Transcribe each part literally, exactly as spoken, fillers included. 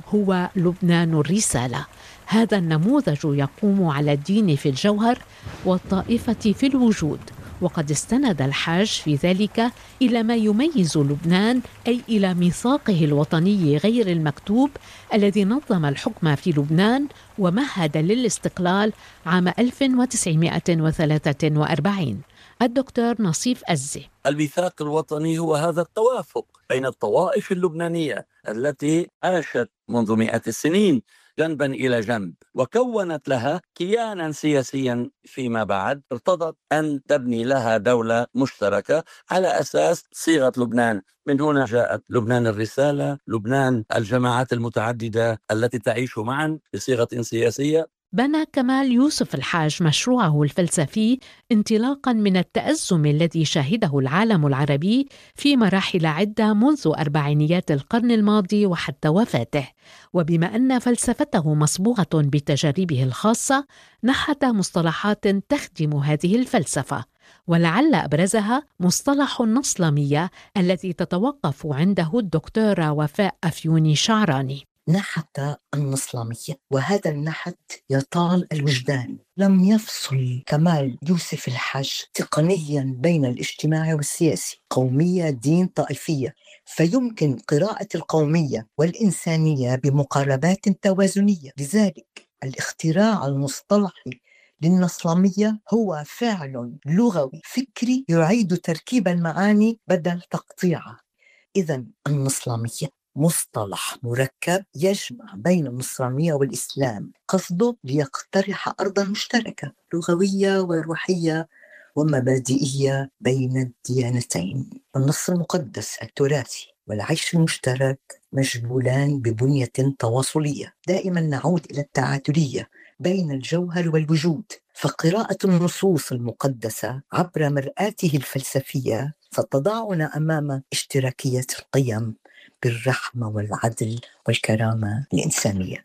هو لبنان الرسالة. هذا النموذج يقوم على الدين في الجوهر والطائفة في الوجود، وقد استند الحاج في ذلك إلى ما يميز لبنان، أي إلى ميثاقه الوطني غير المكتوب الذي نظم الحكم في لبنان ومهد للاستقلال عام ألف وتسعمائة وثلاثة وأربعين. الدكتور نصيف أزي: الميثاق الوطني هو هذا التوافق بين الطوائف اللبنانية التي عاشت منذ مئات السنين جنبا إلى جنب وكونت لها كيانا سياسيا فيما بعد ارتضت أن تبني لها دولة مشتركة على أساس صيغة لبنان. من هنا جاءت لبنان الرسالة، لبنان الجماعات المتعددة التي تعيش معا بصيغة سياسية. بنى كمال يوسف الحاج مشروعه الفلسفي انطلاقاً من التأزم الذي شهده العالم العربي في مراحل عدة منذ أربعينيات القرن الماضي وحتى وفاته، وبما أن فلسفته مصبوغة بتجاربه الخاصة نحت مصطلحات تخدم هذه الفلسفة، ولعل أبرزها مصطلح النصلمية الذي تتوقف عنده الدكتورة وفاء أفيوني شعراني. نحت النصلمية، وهذا النحت يطال الوجدان. لم يفصل كمال يوسف الحاج تقنيا بين الاجتماعي والسياسي، قومية دين طائفية، فيمكن قراءة القومية والإنسانية بمقاربات توازنية. لذلك الاختراع المصطلحي للنصلمية هو فعل لغوي فكري يعيد تركيب المعاني بدل تقطيعها. إذن النصلمية مصطلح مركب يجمع بين النصرانية والإسلام، قصده ليقترح أرضا مشتركة لغوية وروحية ومبادئية بين الديانتين. النص المقدس التراثي والعيش المشترك مجبولان ببنية تواصلية. دائما نعود إلى التعادلية بين الجوهر والوجود، فقراءة النصوص المقدسة عبر مرآته الفلسفية ستضعنا أمام اشتراكية القيم بالرحمة والعدل والكرامة الإنسانية.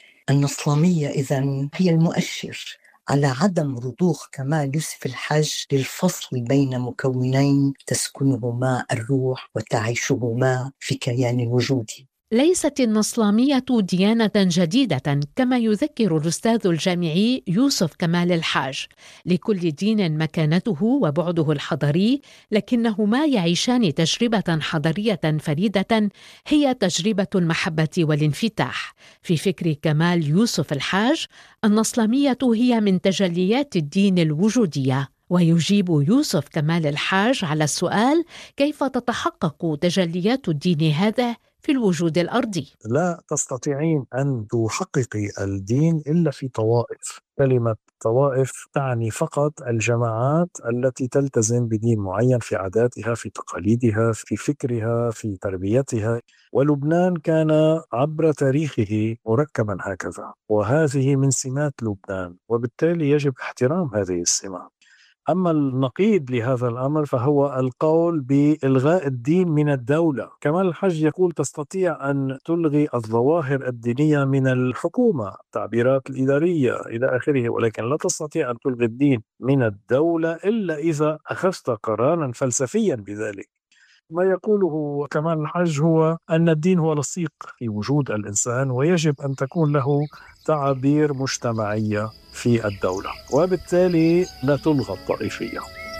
النصلمية إذن هي المؤشر على عدم رضوخ كمال يوسف الحاج للفصل بين مكونين تسكنهما الروح وتعيشهما في كيان وجودي. ليست النصلامية ديانة جديدة كما يذكر الأستاذ الجامعي يوسف كمال الحاج. لكل دين مكانته وبعده الحضاري، لكنهما يعيشان تجربة حضارية فريدة هي تجربة المحبة والانفتاح. في فكر كمال يوسف الحاج، النصلامية هي من تجليات الدين الوجودية. ويجيب يوسف كمال الحاج على السؤال: كيف تتحقق تجليات الدين هذا في الوجود الأرضي؟ لا تستطيعين أن تحققي الدين إلا في طوائف. كلمة طوائف تعني فقط الجماعات التي تلتزم بدين معين في عاداتها، في تقاليدها، في فكرها، في تربيتها. ولبنان كان عبر تاريخه مركبا هكذا، وهذه من سمات لبنان، وبالتالي يجب احترام هذه السمات. أما النقيض لهذا الأمر فهو القول بإلغاء الدين من الدولة. كمال الحاج يقول تستطيع أن تلغي الظواهر الدينية من الحكومة، التعبيرات الإدارية إلى آخره، ولكن لا تستطيع أن تلغي الدين من الدولة إلا إذا أخذت قراراً فلسفياً بذلك. ما يقوله كمال الحاج هو أن الدين هو لصيق في وجود الإنسان، ويجب أن تكون له تعابير مجتمعية في الدولة، وبالتالي لا تلغى الطائفية.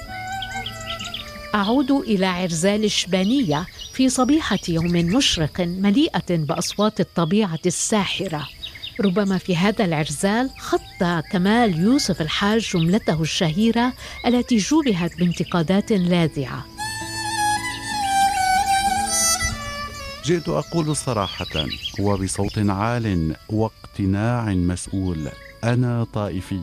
أعود إلى عرزال الشبانية في صبيحة يوم مشرق مليئة بأصوات الطبيعة الساحرة. ربما في هذا العرزال خط كمال يوسف الحاج جملته الشهيرة التي جوبهت بانتقادات لاذعة: جئت أقول صراحة وبصوت عال واقتناع مسؤول: أنا طائفي.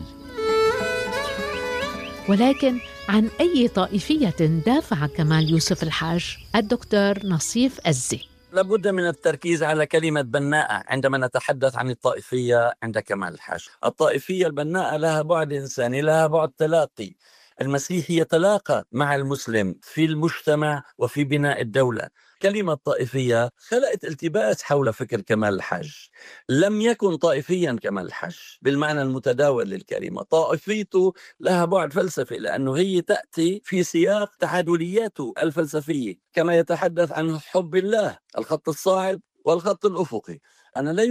ولكن عن أي طائفية دافع كمال يوسف الحاج؟ الدكتور نصيف أزي: لابد من التركيز على كلمة بناءة عندما نتحدث عن الطائفية عند كمال الحاج. الطائفية البناءة لها بعد إنساني، لها بعد تلاقي. المسيح يتلاقى مع المسلم في المجتمع وفي بناء الدولة. كلمة طائفية خلقت التباس حول فكر كمال الحاج. لم يكن طائفيا كمال الحاج بالمعنى المتداول للكلمة. طائفيته لها بعد فلسفي لأنه هي تأتي في سياق تعادلياته الفلسفية، كما يتحدث عن حب الله، الخط الصاعد والخط الأفقي. أنا لا